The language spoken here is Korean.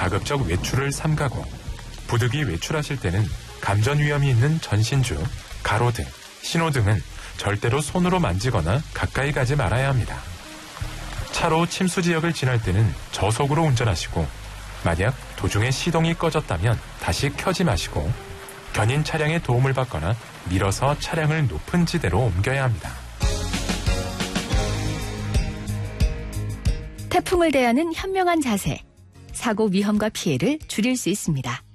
가급적 외출을 삼가고 부득이 외출하실 때는 감전 위험이 있는 전신주, 가로등, 신호등은 절대로 손으로 만지거나 가까이 가지 말아야 합니다. 차로 침수 지역을 지날 때는 저속으로 운전하시고 만약 도중에 시동이 꺼졌다면 다시 켜지 마시고 견인 차량의 도움을 받거나 밀어서 차량을 높은 지대로 옮겨야 합니다. 태풍을 대하는 현명한 자세, 사고 위험과 피해를 줄일 수 있습니다.